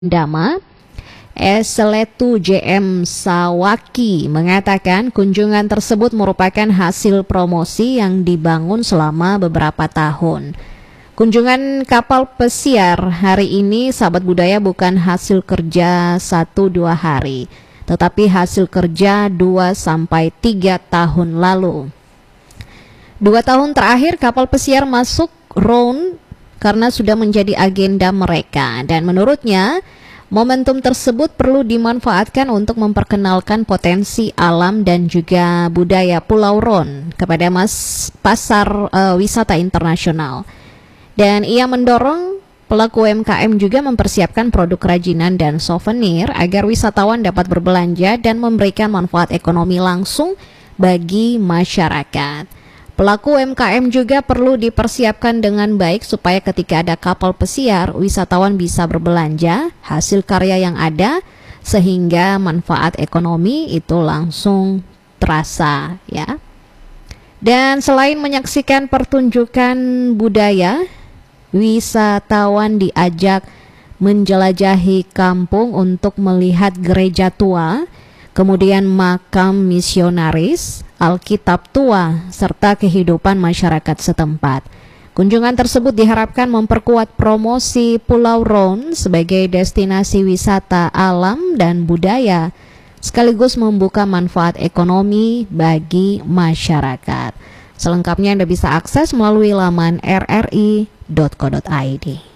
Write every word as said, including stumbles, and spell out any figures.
Dama, Eseletu J M Sawaki mengatakan kunjungan tersebut merupakan hasil promosi yang dibangun selama beberapa tahun. Kunjungan kapal pesiar hari ini, sahabat budaya, bukan hasil kerja satu dua hari, tetapi hasil kerja dua sampai tiga tahun lalu. Dua tahun terakhir kapal pesiar masuk round karena sudah menjadi agenda mereka, dan menurutnya momentum tersebut perlu dimanfaatkan untuk memperkenalkan potensi alam dan juga budaya Pulau Roan kepada mas pasar uh, wisata internasional. Dan ia mendorong pelaku U M K M juga mempersiapkan produk kerajinan dan souvenir agar wisatawan dapat berbelanja dan memberikan manfaat ekonomi langsung bagi masyarakat. Pelaku U M K M juga perlu dipersiapkan dengan baik supaya ketika ada kapal pesiar, wisatawan bisa berbelanja hasil karya yang ada sehingga manfaat ekonomi itu langsung terasa, ya. Dan selain menyaksikan pertunjukan budaya, wisatawan diajak menjelajahi kampung untuk melihat gereja tua, kemudian makam misionaris, Alkitab tua, serta kehidupan masyarakat setempat. Kunjungan tersebut diharapkan memperkuat promosi Pulau Roan sebagai destinasi wisata alam dan budaya, sekaligus membuka manfaat ekonomi bagi masyarakat. Selengkapnya Anda bisa akses melalui laman r r i dot co dot i d.